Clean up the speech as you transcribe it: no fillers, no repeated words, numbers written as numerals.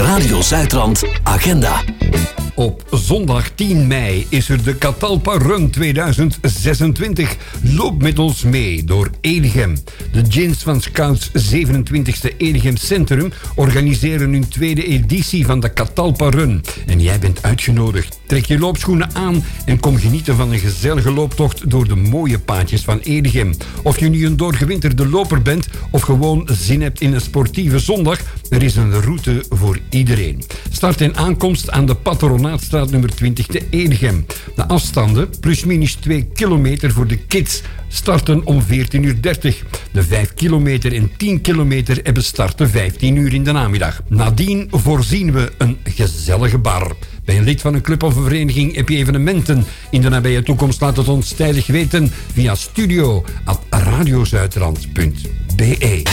Radio Zuidrand Agenda. Op zondag 10 mei is er de Catalpa Run 2026. Loop met ons mee door Edegem. De Gins van Scouts 27e Edegem Centrum organiseren hun tweede editie van de Catalpa Run. En jij bent uitgenodigd. Trek je loopschoenen aan en kom genieten van een gezellige looptocht door de mooie paadjes van Edegem. Of je nu een doorgewinterde loper bent of gewoon zin hebt in een sportieve zondag, er is een route voor iedereen. Start en aankomst aan de Patronaatstraat nummer 20 te Edegem. De afstanden, plusminus 2 kilometer voor de kids, starten om 14:30 uur. De 5 kilometer en 10 kilometer hebben starten 15 uur in de namiddag. Nadien voorzien we een gezellige bar. Bij een lid van een club of een vereniging heb je evenementen in de nabije toekomst. Laat het ons tijdig weten via studio@radiozuidrand.be.